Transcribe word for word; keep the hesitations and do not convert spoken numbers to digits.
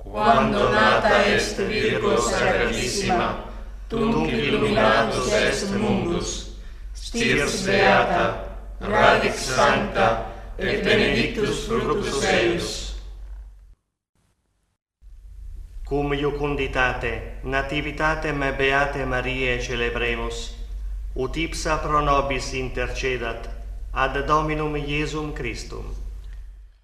quando nata est Virgo Sacratissima, tunc illuminatus est mundus, stirs beata, radix sancta, et benedictus fructus eius. Cum iucunditate, nativitatem beate Mariae celebremus, ut ipsa pro nobis intercedat, ad Dominum Iesum Christum.